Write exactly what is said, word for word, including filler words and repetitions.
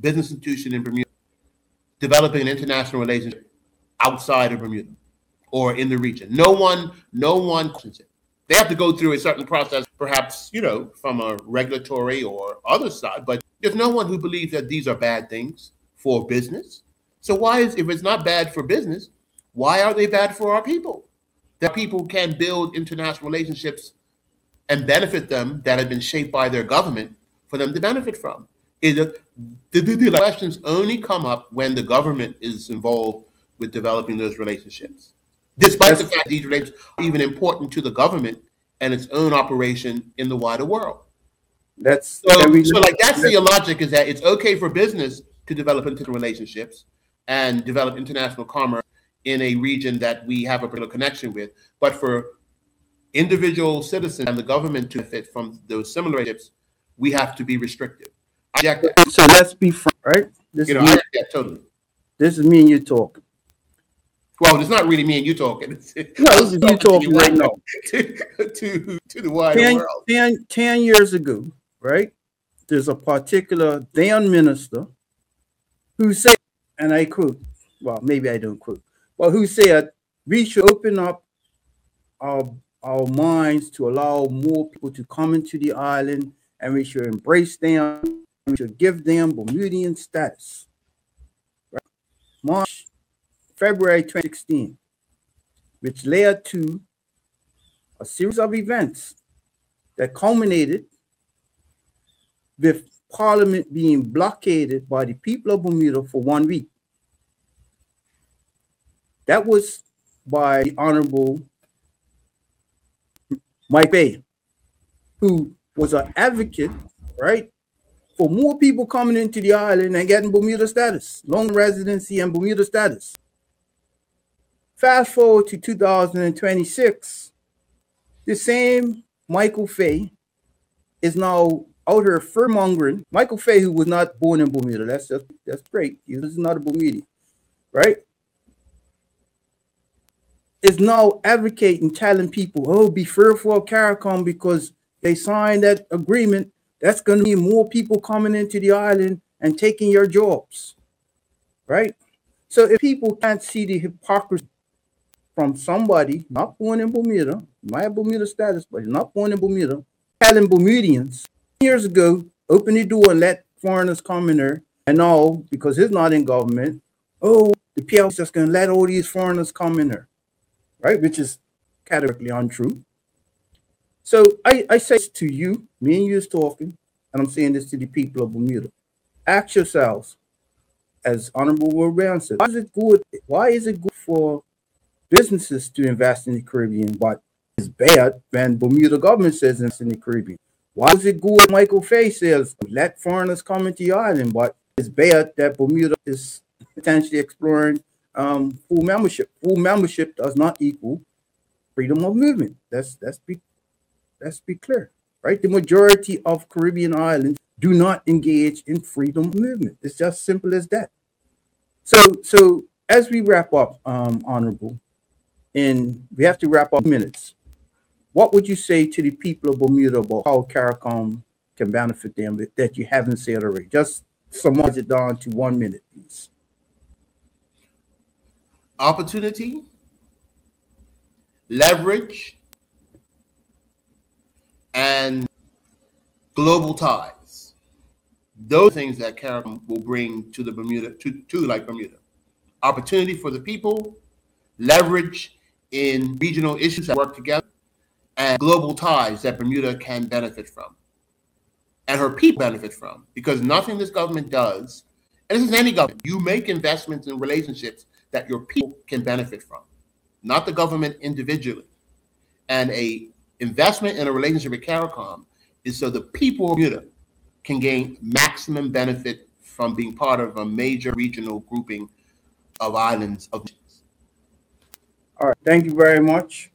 business institution in Bermuda developing an international relationship outside of Bermuda or in the region. No one, no one questions it. They have to go through a certain process, perhaps, you know, from a regulatory or other side, but there's no one who believes that these are bad things for business. So why is, if it's not bad for business, why are they bad for our people? That people can build international relationships and benefit them that have been shaped by their government for them to benefit from. Is it, the, the, the questions only come up when the government is involved with developing those relationships, despite the fact these relationships are even important to the government and its own operation in the wider world. That's so, so like that's the logic, is that it's okay for business to develop international relationships and develop international commerce in a region that we have a particular connection with, but for individual citizens and the government to benefit from those similar relationships, we have to be restrictive. I reject that. So let's be frank, right? This you know, is I me, reject that totally. This is me and you talking. Well, it's not really me and you talking. It's, no, this is you talking right now to, to, to the wider ten, world. Ten, ten years ago, right? There's a particular then minister who said, and I quote, well, maybe I don't quote, but who said we should open up our our minds to allow more people to come into the island, and we should embrace them, and we should give them Bermudian status. Right? March, February twenty sixteen, which led to a series of events that culminated with Parliament being blockaded by the people of Bermuda for one week. That was by the Honorable Mike Bay, who was an advocate, right, for more people coming into the island and getting Bermuda status, long residency and Bermuda status. Fast forward to two thousand twenty-six, the same Michael Fay is now out here fear-mongering. Michael Fay, who was not born in Bermuda, that's just, that's great. He was not a Bermudian, right? Is now advocating, telling people, oh, be fearful of CARICOM because they signed that agreement. That's going to be more people coming into the island and taking your jobs, right? So if people can't see the hypocrisy from somebody not born in Bermuda, might have Bermuda status, but not born in Bermuda, telling Bermudians years ago, open the door and let foreigners come in there, and now, because he's not in government, oh, the P L C is just going to let all these foreigners come in there. Right, which is categorically untrue. So I, I say to you, me and you is talking, and I'm saying this to the people of Bermuda. Ask yourselves, as Honorable Will Brown said, why is it good? Why is it good for businesses to invest in the Caribbean, but it's bad when Bermuda government says invest in the Caribbean? Why is it good? Michael Fay says let foreigners come into the island, but it's bad that Bermuda is potentially exploring Um, full membership. Full membership does not equal freedom of movement. That's that's be that's be clear, right? The majority of Caribbean islands do not engage in freedom of movement. It's just simple as that. So so as we wrap up, um, Honorable, and we have to wrap up minutes. What would you say to the people of Bermuda about how CARICOM can benefit them that you haven't said already? Just summarize it down to one minute, please. Opportunity, leverage, and global ties. Those things that CARICOM will bring to the Bermuda, to, to like Bermuda. Opportunity for the people, leverage in regional issues that work together, and global ties that Bermuda can benefit from. And her people benefit from. Because nothing this government does, and this is any government, you make investments in relationships that your people can benefit from, not the government individually. And a investment in a relationship with CARICOM is so the people of Bermuda can gain maximum benefit from being part of a major regional grouping of islands. Of All right, thank you very much.